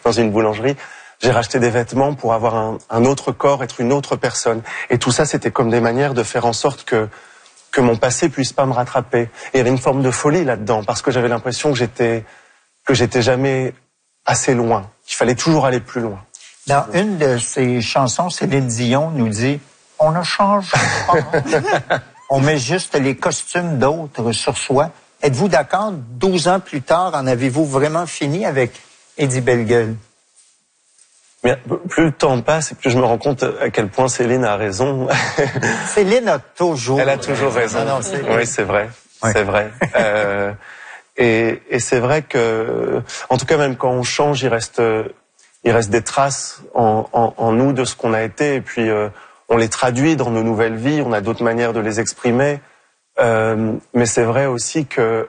dans une boulangerie. J'ai racheté des vêtements pour avoir un autre corps, être une autre personne. Et tout ça, c'était comme des manières de faire en sorte que mon passé puisse pas me rattraper. Et il y avait une forme de folie là-dedans, parce que j'avais l'impression que j'étais jamais assez loin, qu'il fallait toujours aller plus loin. Dans une de ses chansons, Céline Dion nous dit « On ne change pas, on met juste les costumes d'autres sur soi ». Êtes-vous d'accord, 12 ans plus tard, en avez-vous vraiment fini avec Eddie Bellegueule? Mais plus le temps passe, et plus je me rends compte à quel point Céline a raison. Céline a toujours... Elle a toujours raison. Non, oui, c'est vrai. Oui. C'est vrai. Et c'est vrai que, en tout cas, même quand on change, il reste des traces en nous de ce qu'on a été, et puis on les traduit dans nos nouvelles vies. On a d'autres manières de les exprimer. Mais c'est vrai aussi que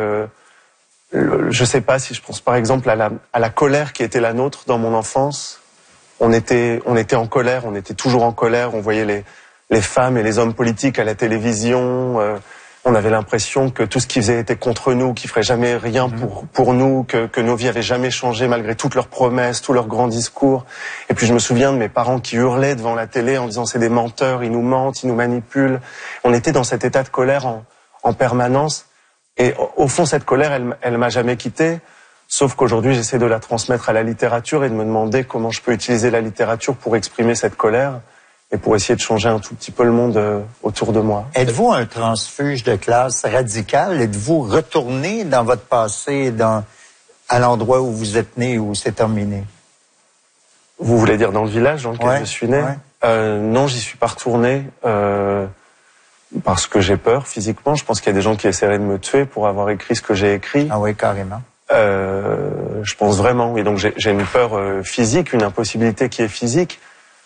je sais pas, si je pense par exemple à la colère qui était la nôtre dans mon enfance. On était en colère, on était toujours en colère. On voyait les femmes et les hommes politiques à la télévision. On avait l'impression que tout ce qu'ils faisaient était contre nous, qu'ils feraient jamais rien pour nous, que nos vies avaient jamais changé malgré toutes leurs promesses, tous leurs grands discours. Et puis je me souviens de mes parents qui hurlaient devant la télé en disant c'est des menteurs, ils nous mentent, ils nous manipulent. On était dans cet état de colère en permanence. Et au fond, cette colère, elle m'a jamais quitté. Sauf qu'aujourd'hui, j'essaie de la transmettre à la littérature et de me demander comment je peux utiliser la littérature pour exprimer cette colère et pour essayer de changer un tout petit peu le monde autour de moi. Êtes-vous un transfuge de classe radical? Êtes-vous retourné dans votre passé, à l'endroit où vous êtes né, où c'est terminé? Vous voulez dire dans le village dans lequel je suis né? Non, j'y suis pas retourné parce que j'ai peur physiquement. Je pense qu'il y a des gens qui essaieraient de me tuer pour avoir écrit ce que j'ai écrit. Ah oui, carrément. Je pense vraiment, oui. Donc j'ai une peur physique, une impossibilité qui est physique.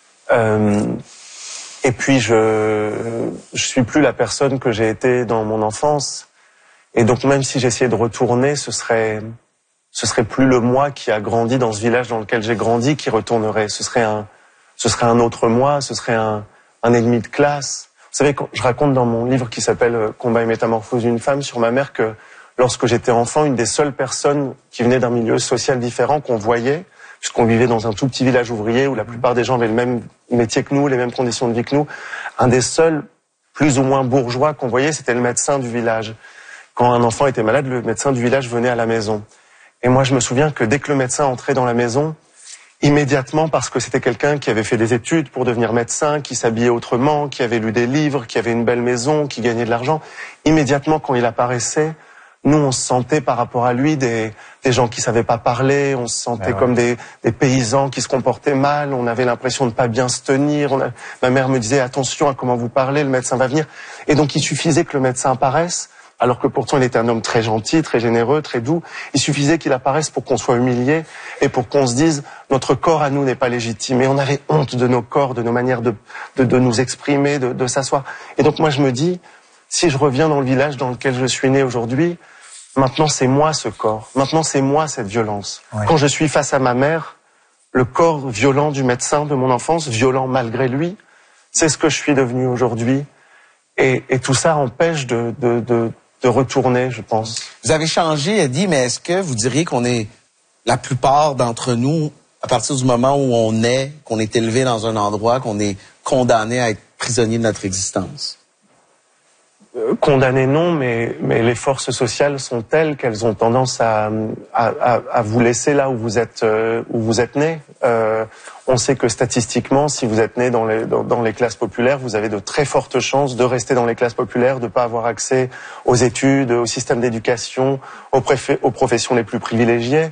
Et puis je suis plus la personne que j'ai été dans mon enfance. Et donc même si j'essayais de retourner, ce serait plus le moi qui a grandi dans ce village dans lequel j'ai grandi qui retournerait. Ce serait un autre moi, ce serait un ennemi de classe. Vous savez, quand je raconte dans mon livre qui s'appelle Combat et métamorphose d'une femme sur ma mère que lorsque j'étais enfant, une des seules personnes qui venaient d'un milieu social différent qu'on voyait, puisqu'on vivait dans un tout petit village ouvrier où la plupart des gens avaient le même métier que nous, les mêmes conditions de vie que nous, un des seuls plus ou moins bourgeois qu'on voyait, c'était le médecin du village. Quand un enfant était malade, le médecin du village venait à la maison. Et moi, je me souviens que dès que le médecin entrait dans la maison, immédiatement, parce que c'était quelqu'un qui avait fait des études pour devenir médecin, qui s'habillait autrement, qui avait lu des livres, qui avait une belle maison, qui gagnait de l'argent, immédiatement, quand il apparaissait, nous, on se sentait par rapport à lui des gens qui savaient pas parler, on se sentait comme des paysans qui se comportaient mal, on avait l'impression de pas bien se tenir. Ma mère me disait attention à comment vous parlez, le médecin va venir. Et donc il suffisait que le médecin apparaisse, alors que pourtant il était un homme très gentil, très généreux, très doux. Il suffisait qu'il apparaisse pour qu'on soit humilié et pour qu'on se dise notre corps à nous n'est pas légitime. Et on avait honte de nos corps, de nos manières de nous exprimer, de s'asseoir. Et donc moi je me dis, si je reviens dans le village dans lequel je suis né aujourd'hui, maintenant c'est moi ce corps, maintenant c'est moi cette violence. Ouais. Quand je suis face à ma mère, le corps violent du médecin de mon enfance, violent malgré lui, c'est ce que je suis devenu aujourd'hui. Et tout ça empêche de retourner, je pense. Vous avez changé, Eddie, mais est-ce que vous diriez qu'on est, la plupart d'entre nous, à partir du moment où on est, qu'on est élevé dans un endroit, qu'on est condamné à être prisonnier de notre existence? Condamné non, mais les forces sociales sont telles qu'elles ont tendance à vous laisser là où vous êtes né. On sait que statistiquement, si vous êtes né dans les classes populaires, vous avez de très fortes chances de rester dans les classes populaires, de pas avoir accès aux études, au système d'éducation, aux professions les plus privilégiées.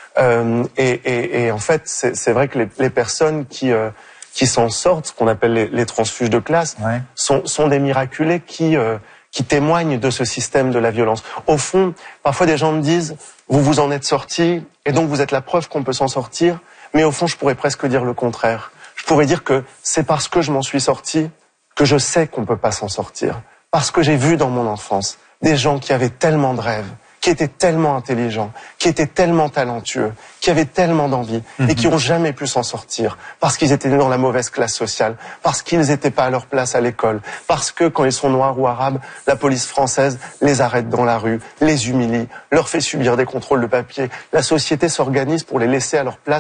Et en fait, c'est vrai que les personnes qui s'en sortent, ce qu'on appelle les transfuges de classe, ouais, sont des miraculés qui témoignent de ce système de la violence. Au fond, parfois des gens me disent « vous vous en êtes sortis et donc vous êtes la preuve qu'on peut s'en sortir », mais au fond, je pourrais presque dire le contraire. Je pourrais dire que c'est parce que je m'en suis sorti que je sais qu'on peut pas s'en sortir. Parce que j'ai vu dans mon enfance des gens qui avaient tellement de rêves, qui étaient tellement intelligents, qui étaient tellement talentueux, qui avaient tellement d'envie et qui ont jamais pu s'en sortir parce qu'ils étaient nés dans la mauvaise classe sociale, parce qu'ils n'étaient pas à leur place à l'école, parce que quand ils sont noirs ou arabes, la police française les arrête dans la rue, les humilie, leur fait subir des contrôles de papier. La société s'organise pour les laisser à leur place